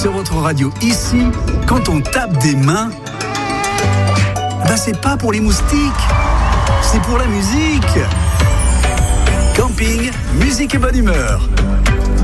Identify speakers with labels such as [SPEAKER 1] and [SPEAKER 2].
[SPEAKER 1] sur votre radio. Ici, quand on tape des mains, c'est pas pour les moustiques, c'est pour la musique. Camping, musique et bonne humeur.